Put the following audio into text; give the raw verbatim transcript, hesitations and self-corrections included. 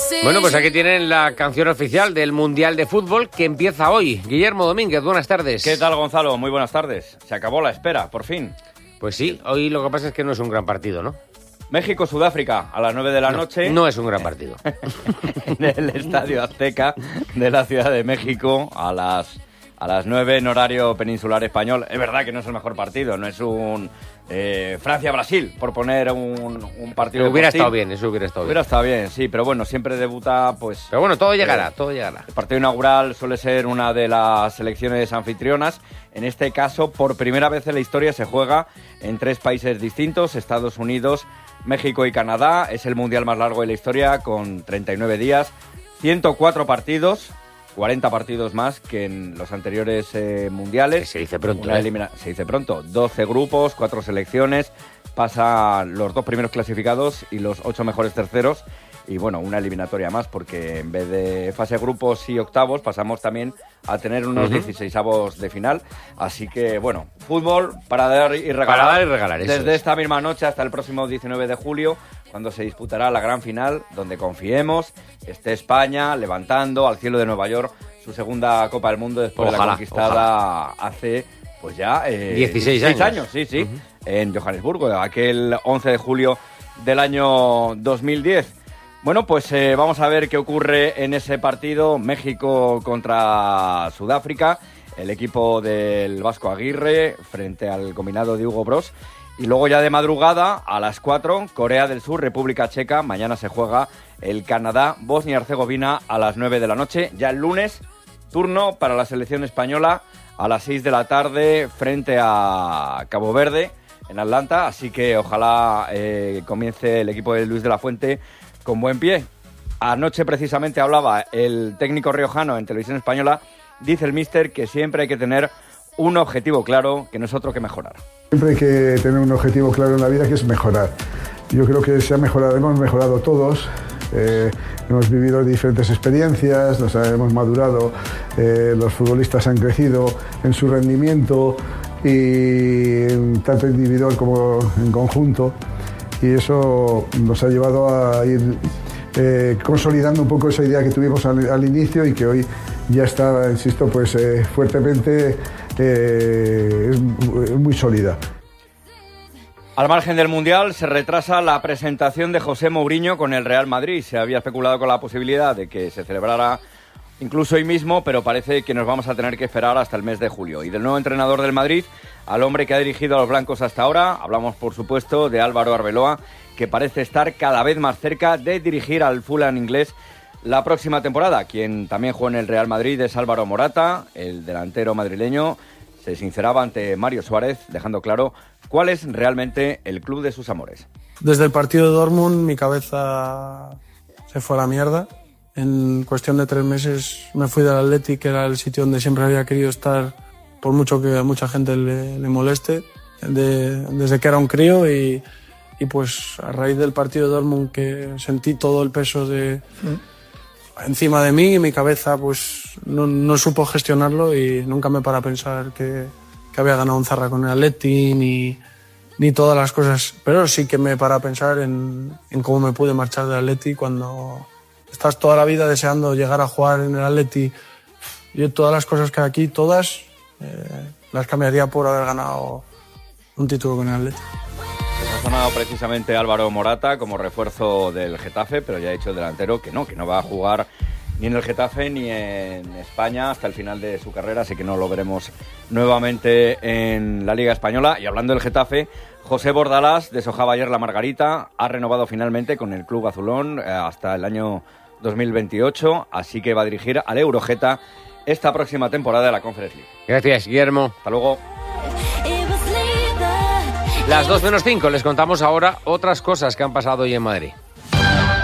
Bueno, pues aquí tienen la canción oficial del Mundial de Fútbol que empieza hoy. Guillermo Domínguez, buenas tardes. ¿Qué tal, Gonzalo? Muy buenas tardes. Se acabó la espera, por fin. Pues sí, hoy lo que pasa es que no es un gran partido, ¿no? México-Sudáfrica, a las nueve de la no, noche. No es un gran partido. En el Estadio Azteca de la Ciudad de México, a las, a las nueve en horario peninsular español. Es verdad que no es el mejor partido, no es un eh, Francia-Brasil, por poner un, un partido. Pero hubiera hostil. estado bien, eso hubiera estado bien. Hubiera estado bien, sí, pero bueno, siempre debuta, pues... Pero bueno, todo llegará, eh, todo llegará. El partido inaugural suele ser una de las selecciones anfitrionas. En este caso, por primera vez en la historia se juega en tres países distintos, Estados Unidos, México y Canadá. Es el mundial más largo de la historia, con treinta y nueve días, ciento cuatro partidos, cuarenta partidos más que en los anteriores eh, mundiales. Que se dice pronto, Una ¿eh? elimina- Se dice pronto. doce grupos, cuatro selecciones, pasan los dos primeros clasificados y los ocho mejores terceros. Y bueno, una eliminatoria más, porque en vez de fase grupos y octavos, pasamos también a tener unos Uh-huh. dieciseisavos de final. Así que, bueno, fútbol para dar y regalar. Para dar y regalar, eso Desde es. esta misma noche hasta el próximo diecinueve de julio, cuando se disputará la gran final, donde confiemos esté España levantando al cielo de Nueva York su segunda Copa del Mundo después Ojalá, de la conquistada hace, pues ya... Eh, dieciséis años. Sí, sí, Uh-huh. en Johannesburgo, aquel once de julio del año dos mil diez. Bueno, pues eh, vamos a ver qué ocurre en ese partido, México contra Sudáfrica, el equipo del Vasco Aguirre frente al combinado de Hugo Broos. Y luego ya de madrugada, a las cuatro, Corea del Sur, República Checa. Mañana se juega el Canadá, Bosnia y Herzegovina a las nueve de la noche. Ya el lunes, turno para la selección española a las seis de la tarde frente a Cabo Verde en Atlanta. Así que ojalá eh, comience el equipo de Luis de la Fuente con buen pie. Anoche precisamente hablaba el técnico riojano en Televisión Española. Dice el míster que siempre hay que tener un objetivo claro, que no es otro que mejorar. Siempre hay que tener un objetivo claro en la vida, que es mejorar. Yo creo que se ha mejorado, hemos mejorado todos, eh, hemos vivido diferentes experiencias, nos hemos madurado, eh, los futbolistas han crecido en su rendimiento, y tanto individual como en conjunto, y eso nos ha llevado a ir eh, consolidando un poco esa idea que tuvimos al, al inicio y que hoy ya está, insisto, pues eh, fuertemente eh, es muy sólida. Al margen del Mundial, se retrasa la presentación de José Mourinho con el Real Madrid. Se había especulado con la posibilidad de que se celebrara incluso hoy mismo, pero parece que nos vamos a tener que esperar hasta el mes de julio. Y del nuevo entrenador del Madrid, al hombre que ha dirigido a los blancos hasta ahora, hablamos por supuesto de Álvaro Arbeloa, que parece estar cada vez más cerca de dirigir al Fulham inglés la próxima temporada. Quien también juega en el Real Madrid es Álvaro Morata, el delantero madrileño. Se sinceraba ante Mario Suárez, dejando claro cuál es realmente el club de sus amores. Desde el partido de Dortmund mi cabeza se fue a la mierda. En cuestión de tres meses me fui del Athletic, que era el sitio donde siempre había querido estar, por mucho que a mucha gente le, le moleste, de, desde que era un crío. Y, y pues a raíz del partido de Dortmund, que sentí todo el peso de... Mm. encima de mí, y mi cabeza pues no, no supo gestionarlo, y nunca me paré a pensar que, que había ganado un Zarra con el Atleti, ni, ni todas las cosas, pero sí que me paré a pensar en, en cómo me pude marchar del Atleti cuando estás toda la vida deseando llegar a jugar en el Atleti. Yo todas las cosas que hay aquí, todas eh, las cambiaría por haber ganado un título con el Atleti. Ha sonado precisamente Álvaro Morata como refuerzo del Getafe, pero ya ha dicho el delantero que no, que no va a jugar ni en el Getafe ni en España hasta el final de su carrera, así que no lo veremos nuevamente en la Liga Española. Y hablando del Getafe, José Bordalás deshojaba ayer la margarita, ha renovado finalmente con el club azulón hasta el año dos mil veintiocho, así que va a dirigir al Eurogeta esta próxima temporada de la Conference League. Gracias, Guillermo. Hasta luego. Las dos menos cinco, les contamos ahora otras cosas que han pasado hoy en Madrid.